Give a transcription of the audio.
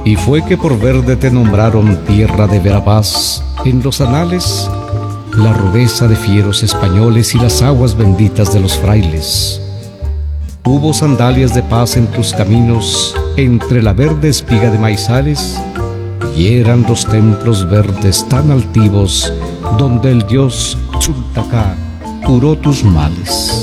Y fue que por verde te nombraron tierra de Verapaz en los anales, la rudeza de fieros españoles y las aguas benditas de los frailes. Hubo sandalias de paz en tus caminos, entre la verde espiga de maizales, y eran los templos verdes tan altivos, donde el dios Tzultacá curó tus males.